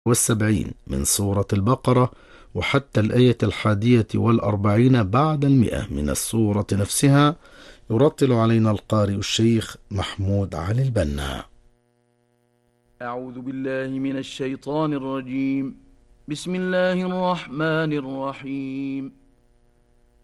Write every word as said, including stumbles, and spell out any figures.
والسبعين من سورة البقرة، وحتى الآية الحادية والأربعين بعد المئة من السورة نفسها، يرتل علينا القارئ الشيخ محمود علي البنا. أعوذ بالله من الشيطان الرجيم. بسم الله الرحمن الرحيم.